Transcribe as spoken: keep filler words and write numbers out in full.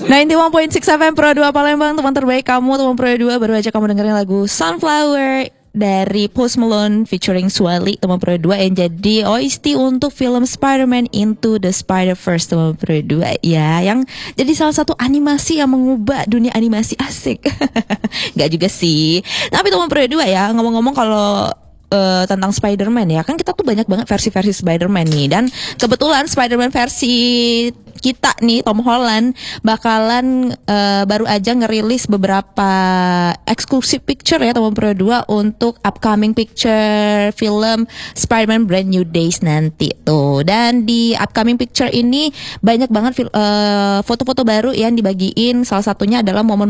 sembilan puluh satu titik enam F M Pro dua Palembang, teman terbaik kamu, teman Pro dua baru aja kamu dengerin lagu Sunflower dari Post Malone featuring Swally, teman Pro dua yang jadi O S T untuk film Spider-Man Into the Spider-Verse, teman Pro dua ya, yang jadi salah satu animasi yang mengubah dunia animasi. Asik. Gak juga sih. Tapi teman Pro dua ya, ngomong-ngomong kalau Uh, tentang Spider-Man ya, kan kita tuh banyak banget versi-versi Spider-Man nih, dan kebetulan Spider-Man versi kita nih, Tom Holland bakalan uh, baru aja ngerilis beberapa eksklusif picture ya teman Pro dua untuk upcoming picture film Spider-Man Brand New Days nanti tuh. Dan di upcoming picture ini banyak banget fil- uh, foto-foto baru yang dibagiin, salah satunya adalah momen